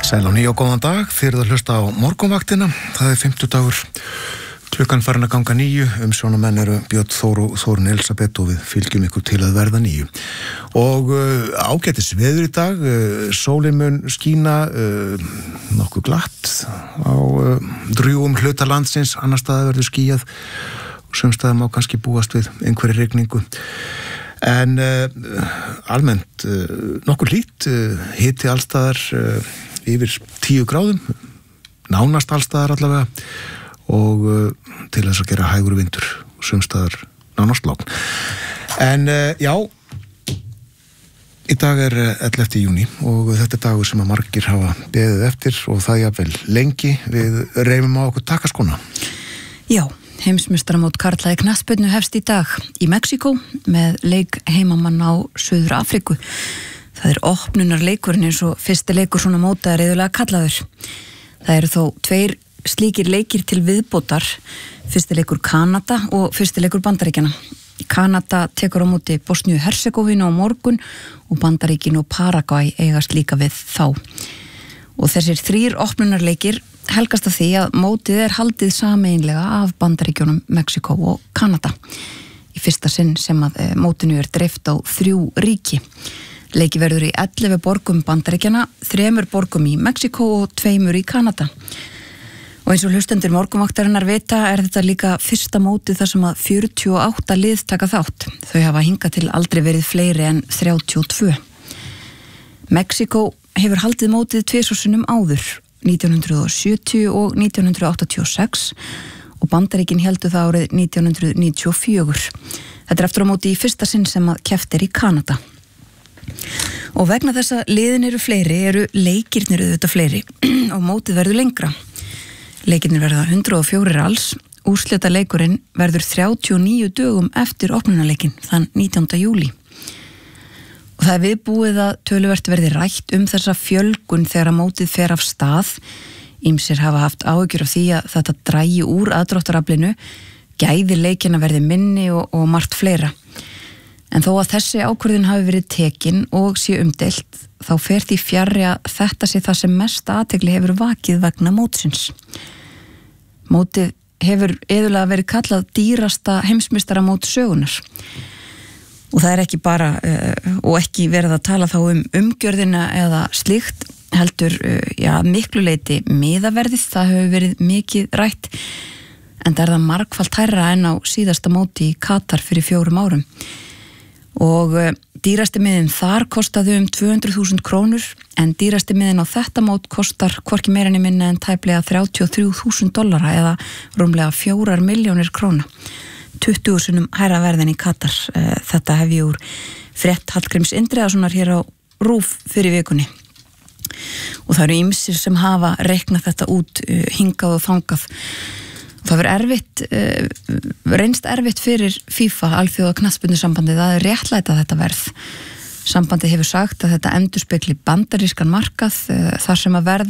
Sæl og nýja og góðan dag, þið eruð að hlusta á morgunvaktina, það er 50 dagur, klukkan farin að ganga 9, umsjónamenn eru Björn Þór og Þórunn Elisabeth og við fylgjum ykkur til að verða 9. Og ágætis veður í dag, sólin mun skína nokkuð glatt á drjúgum hluta landsins, annar staðar verður skýjað og sums staðar má kannski búast við einhverri rigningu. En almennt nokkuð hlýtt, hiti allstaðar yfir 10 gráðum, nánast allstaðar allavega og til þess að gera hægur vindur, sumstaðar nánast logn. En já, í dag er 11. júní og þetta er dagur sem að margir hafa beðið eftir og það jafnvel lengi, við reifum á okkur takaskóna. Já, heimsmeistaramót karla í knattspyrnu hefst í dag í Mexíkó með leik heimamann á Suður Afríku. Það er opnunarleikurinn eins og fyrsti leikur svona móta er iðulega kallaður. Það eru þó 2 slíkir leikir til viðbótar, fyrsti leikur Kanada og fyrsti leikur Bandaríkjanna. Kanada tekur á móti Bosníu-Hersegóvínu á morgun og Bandaríkin og Paragvæ eigast líka við þá. Og þessir 3 opnunarleikir helgast af því að mótið er haldið sameiginlega af Bandaríkjunum, Mexíkó og Kanada. Í fyrsta sinn sem að mótinu er dreift á 3 ríki. Leiki verður í 11 borgum Bandaríkjanna, 3 borgum í Mexíkó og 2 í Kanada. Og eins og hlustendur morgunvaktarinnar vita er þetta líka fyrsta mótið þar sem að 48 lið taka þátt. Þau hafa hingað til aldrei verið fleiri en 32. Mexíkó hefur haldið mótið 2 sinnum áður, 1970 og 1986 og Bandaríkin héldu það árið 1994. Þetta er aftur á móti í fyrsta sinn sem að keppt er í Kanada. Og vegna þess að liðin eru fleiri eru leikirnir auðvitað fleiri og mótið verður lengra. Leikirnir verða 104 alls, úrslita leikurinn verður 39 dögum eftir opnunarleikin, þann 19. júlí. Og það er viðbúið að töluvert verði rætt þessa fjölgun þegar að mótið fer af stað. Ýmsir hafa haft áhyggjur af því að þetta dragi úr aðdráttaraflinu, gæði leikina verði minni og margt fleira. En þó að þessi ákvörðun hafi verið tekin og sé umdeilt, þá fer því fjarri að þetta sé það sem mest athygli hefur vakið vegna mótsins. Mótið hefur iðulega verið kallað dýrasta heimsmeistaramót sögunar. Og það er ekki bara, og ekki verið að tala þá umgjörðina eða slíkt, heldur miklu leyti miðaverðið, það hefur verið mikið rætt, en það er það margfalt hærra en á síðasta móti í Katar fyrir 4 árum. Og dýrasti miðin þar kostaði 200.000 krónur en dýrasti miðin á þetta mót kostar hvorki meira né minna en tæplega $33.000 eða rúmlega 4 milljónir króna. 20 sinnum hærra verðin í Katar. Þetta hef ég úr frétt Hallgríms Indriðasonar hér á RÚV fyrir vikunni. Og það eru ýmsir sem hafa reiknað þetta út hingað og þangað. Það reynst erfitt fyrir FIFA, alþjóða knattspyrnusambandið, að réttlæta þetta verð. Sambandið hefur sagt að þetta endurspegli bandarískan markað þar sem að verð